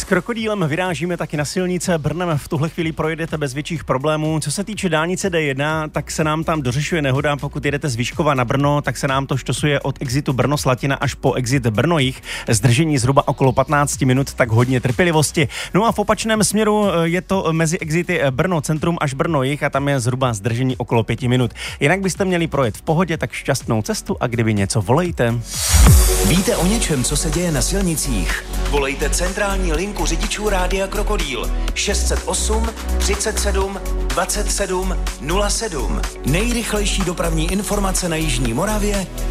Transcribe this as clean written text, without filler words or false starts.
Krokodýlem vyrážíme taky na silnice. Brnem v tuhle chvíli projedete bez větších problémů. Co se týče dálnice D1, tak se nám tam dořešuje nehoda. Pokud jedete z Vyškova na Brno, tak se nám to štosuje od exitu Brno-Slatina až po exit Brno-Jih. Zdržení zhruba okolo 15 minut, tak hodně trpělivosti. No a v opačném směru je to mezi exity Brno-Centrum až Brno-Jih a tam je zhruba zdržení okolo 5 minut. Jinak byste měli projet v pohodě, tak šťastnou cestu a kdyby něco, volejte. Víte o něčem, co se děje na silnicích? Volejte centrální linku řidičů Rádia Krokodýl 608 37 27 07. Nejrychlejší dopravní informace na jižní Moravě